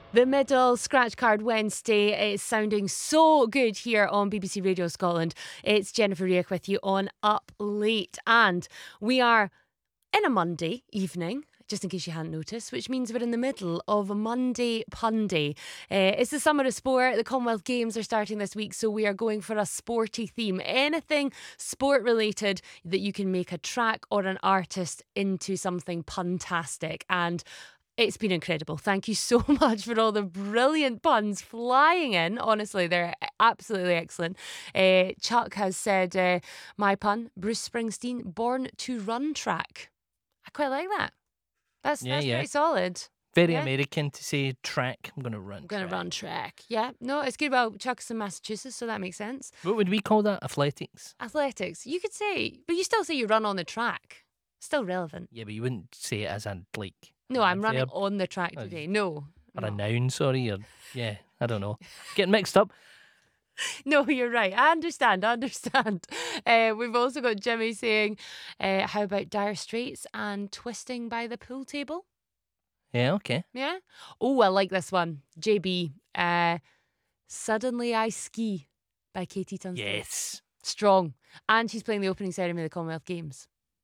The Middle, Scratch Card Wednesday. It's sounding so good here on BBC Radio Scotland. It's Jennifer Reich with you on Up Late. And we are in a Monday evening, just in case you hadn't noticed, which means we're in the middle of a Monday Punday. It's the summer of sport. The Commonwealth Games are starting this week, so we are going for a sporty theme. Anything sport related that you can make a track or an artist into something puntastic. And it's been incredible. Thank you so much for all the brilliant puns flying in. Honestly, they're absolutely excellent. Chuck has said, my pun, Bruce Springsteen, Born to Run track. I quite like that. That's pretty solid. Very American to say track. I'm going to run. I'm going to run track. Yeah. No, it's good. Well, Chuck's in Massachusetts, so that makes sense. What would we call that? Athletics? Athletics. You could say, but you still say you run on the track. Still relevant. Yeah, but you wouldn't say it as a, like... No, I'm running on the track today. No. Or a noun, sorry. Or, yeah, I don't know. Getting mixed up. No, you're right. I understand. We've also got Jimmy saying, how about Dire Straits and Twisting by the Pool Table? Yeah, okay. Yeah? Oh, I like this one. JB, Suddenly I Ski by Katie Tunstall. Yes. Strong. And she's playing the opening ceremony of the Commonwealth Games.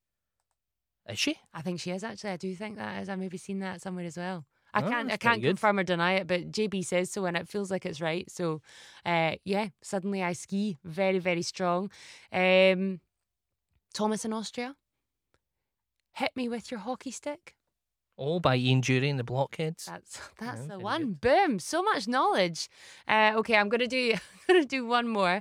Is she? I think she is, actually. I do think that is. I've maybe seen that somewhere as well. I can't good. confirm or deny it, but JB says so and it feels like it's right. So, Suddenly I Ski. Very, very strong. Thomas in Austria. Hit Me With Your Hockey Stick. Oh, by Ian Dury and the Blockheads. That's the one. Good. Boom. So much knowledge. Okay, I'm gonna do one more.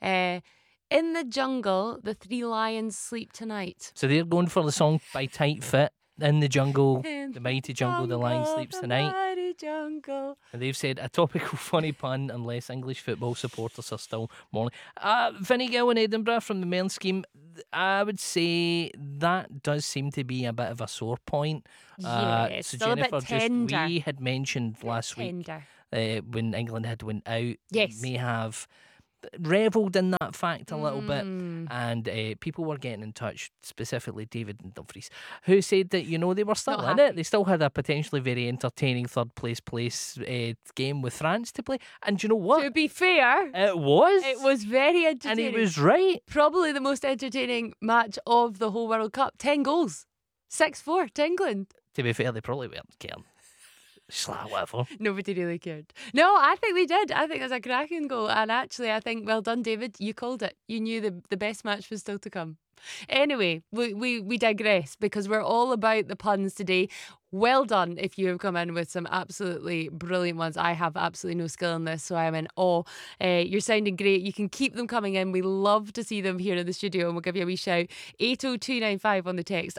In the Jungle, the Three Lions Sleep Tonight. So they're going for the song by Tight Fit. In the jungle, the mighty jungle, the lion sleeps tonight. Mighty jungle. And they've said a topical funny pun unless English football supporters are still mourning. Vinnie Gill in Edinburgh from the Mearn scheme, I would say that does seem to be a bit of a sore point. Yeah, so still Jennifer, a bit tender. We had mentioned last week when England had went out, may have revelled in that fact a little bit, and people were getting in touch, specifically David and Dumfries, who said that they were still in it. They still had a potentially very entertaining third place game with France to play, and you know what? To be fair, it was very entertaining, and he was right. Probably the most entertaining match of the whole World Cup. 10 goals, 6-4 to England. To be fair, they probably weren't caring. Whatever. Nobody really cared. No, I think they did. I think it was a cracking goal. And actually, I think, well done, David. You called it. You knew the best match was still to come. Anyway, we digress because we're all about the puns today. Well done if you have come in with some absolutely brilliant ones. I have absolutely no skill in this, so I am in awe. You're sounding great. You can keep them coming in. We love to see them here in the studio, and we'll give you a wee shout. 80295 on the text,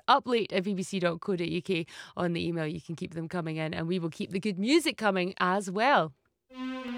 uplate@bbc.co.uk on the email. You can keep them coming in, and we will keep the good music coming as well.